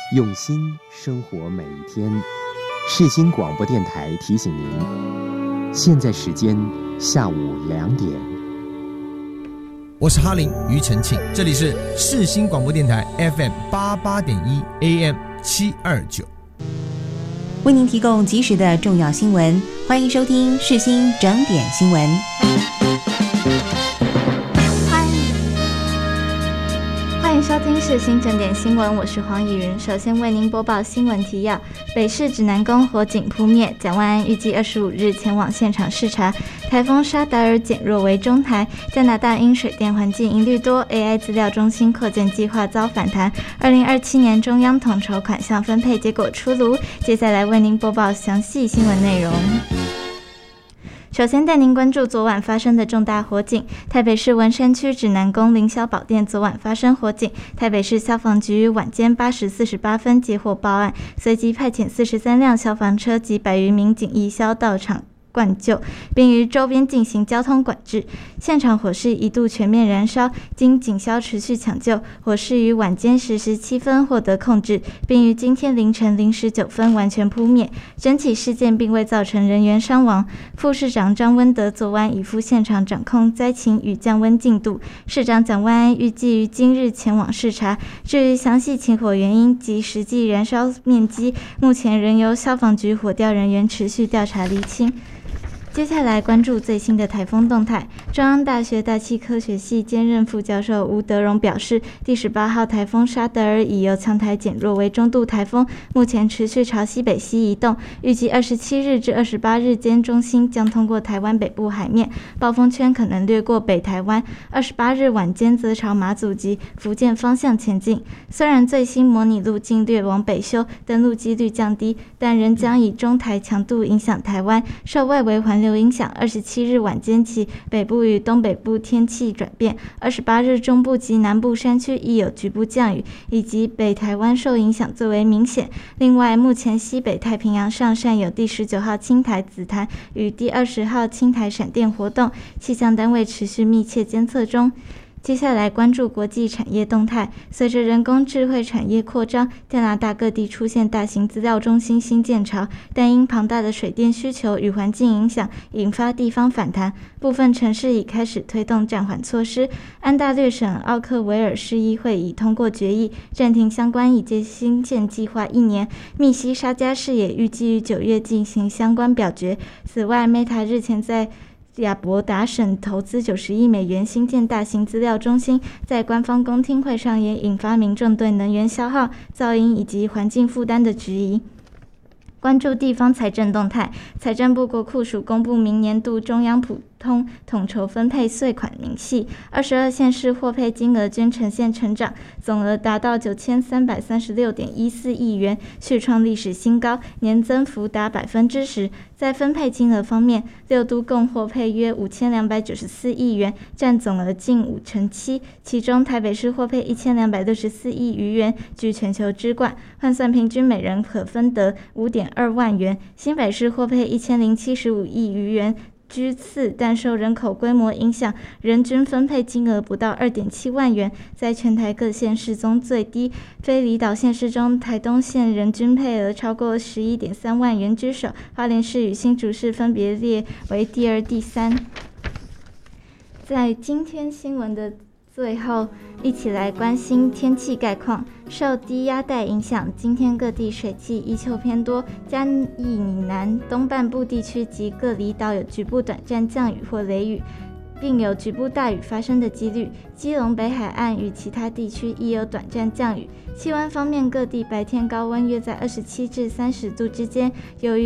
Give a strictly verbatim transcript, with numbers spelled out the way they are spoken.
用心生活每一天。世新广播电台提醒您，现在时间下午两点。 我是哈林庾澄庆，这里是世新广播电台 F M 八八点一 A M 七二九， 为您提供及时的重要新闻，欢迎收听世新整点新闻。 欢迎收听世新整点新闻，我是黄以云。首先为您播报新闻提要：北市指南宫火警扑灭，蒋万安预计二十五日前往现场视察。台风沙达尔减弱为中台，加拿大因水电环境盈利多 A I 资料中心扩建计划遭反弹。二零二七年中央统筹款项分配结果出炉，接下来为您播报详细新闻内容。首先带您关注昨晚发生的重大火警。台北市文山区指南宫凌霄宝殿昨晚发生火警，台北市消防局晚间八时四十八分接获报案，随即派遣四十三辆消防车及百余名警义消到场灌救，并于周边进行交通管制。现场火势一度全面燃烧，经警消持续抢救，火势于晚间十时七分获得控制，并于今天凌晨零时九分完全扑灭。整起事件并未造成人员伤亡。副市长张温德昨晚已赴现场掌控灾情与降温进度，市长蒋万安预计于今日前往视察。至于详细起火原因及实际燃烧面积，目前仍由消防局火调人员持续调查厘清。接下来关注最新的台风动态。中央大学大气科学系兼任副教授吴德荣表示，第十八号台风沙德尔已由强台减弱为中度台风，目前持续朝西北西移动，预计二十七日至二十八日间中心将通过台湾北部海面，暴风圈可能掠过北台湾，二十八日晚间则朝马祖及福建方向前进。虽然最新模拟路径略往北修，登陆几率降低，但仍将以中台强度影响台湾，受外围环流影响，二十七日晚间起北部与东北部天气转变，二十八日中部及南部山区亦有局部降雨，以及北台湾受影响最为明显。另外，目前西北太平洋上善有第十九号轻台紫檀与第二十号轻台闪电活动，气象单位持续密切监测中。接下来关注国际产业动态。随着人工智慧产业扩张，加拿大各地出现大型资料中心新建潮，但因庞大的水电需求与环境影响，引发地方反弹。部分城市已开始推动暂缓措施。安大略省奥克维尔市议会已通过决议，暂停相关已届新建计划一年。密西沙加市也预计于九月进行相关表决。此外 ，Meta 日前在亚伯达省投资九十亿美元新建大型资料中心，在官方公听会上也引发民众对能源消耗、噪音以及环境负担的质疑。关注地方财政动态，财政部国库署公布明年度中央普通统筹分配税款明细，二十二县市获配金额均呈现成长，总额达到九千三百三十六点一四亿元，续创历史新高，年增幅达百分之十。在分配金额方面，六都共获配约五千两百九十四亿元，占总额近五成七。其中台北市获配一千两百六十四亿余元，居全球之冠，换算平均每人可分得五点二万元。新北市获配一千零七十五亿余元，居次，但受人口规模影响，人均分配金额不到 二点七万元，在全台各县市中最低。非离岛县市中，台东县人均配额超过 十一点三万元居首，花莲市与新竹市分别列为第二、第三。在今天新闻的最后，一起来关心天气概况。受低压带影响，今天各地水汽依旧偏多，嘉义以南东半部地区及各离岛有局部短暂降雨或雷雨，并有局部大雨发生的几率。基隆北海岸与其他地区亦有短暂降雨。气温方面，各地白天高温约在二十七至三十度之间，由于